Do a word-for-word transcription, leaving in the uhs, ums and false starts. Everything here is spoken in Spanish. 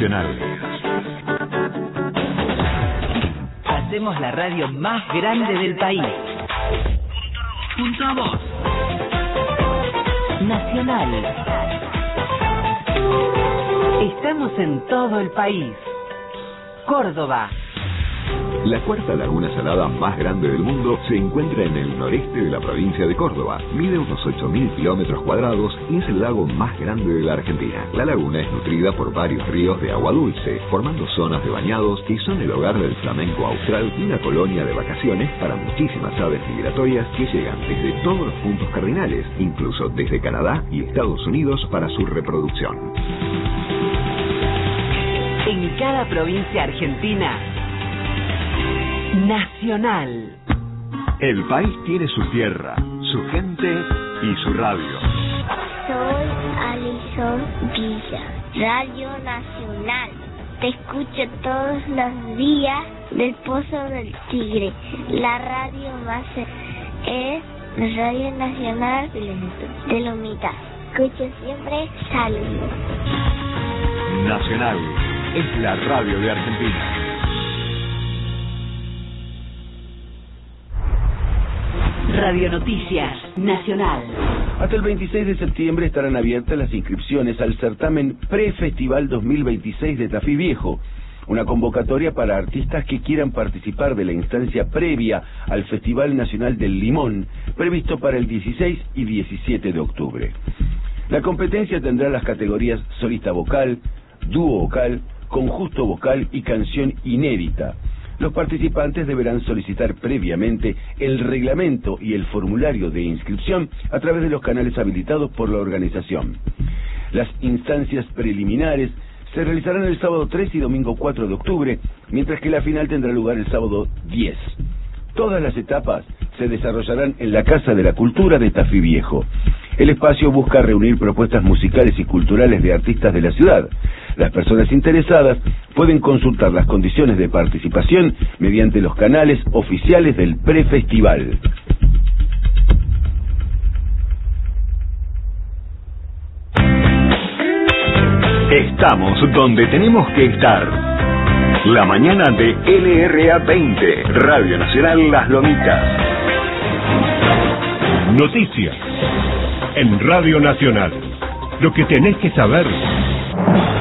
Nacional. Hacemos la radio más grande del país. Junto a vos. Nacional. Estamos en todo el país. Córdoba. La cuarta laguna salada más grande del mundo se encuentra en el noreste de la provincia de Córdoba. Mide unos ocho mil kilómetros cuadrados y es el lago más grande de la Argentina. La laguna es nutrida por varios ríos de agua dulce, formando zonas de bañados que son el hogar del flamenco austral y una colonia de vacaciones para muchísimas aves migratorias que llegan desde todos los puntos cardinales, incluso desde Canadá y Estados Unidos para su reproducción. En cada provincia argentina, Nacional. El país tiene su tierra, su gente y su radio. Soy Alison Villa, Radio Nacional. Te escucho todos los días del Pozo del Tigre. La radio más es Radio Nacional de Lomita. Escucho siempre saludos. Nacional es la radio de Argentina. Radio Noticias Nacional. Hasta el veintiséis de septiembre estarán abiertas las inscripciones al certamen Pre-Festival dos mil veintiséis de Tafí Viejo, una convocatoria para artistas que quieran participar de la instancia previa al Festival Nacional del Limón, previsto para el dieciséis y diecisiete de octubre. La competencia tendrá las categorías solista vocal, dúo vocal, conjunto vocal y canción inédita. Los participantes deberán solicitar previamente el reglamento y el formulario de inscripción a través de los canales habilitados por la organización. Las instancias preliminares se realizarán el sábado tres y domingo cuatro de octubre, mientras que la final tendrá lugar el sábado diez. Todas las etapas se desarrollarán en la Casa de la Cultura de Tafí Viejo. El espacio busca reunir propuestas musicales y culturales de artistas de la ciudad. Las personas interesadas pueden consultar las condiciones de participación mediante los canales oficiales del prefestival. Estamos donde tenemos que estar. La mañana de L R A veinte, Radio Nacional Las Lomitas. Noticias en Radio Nacional. Lo que tenés que saber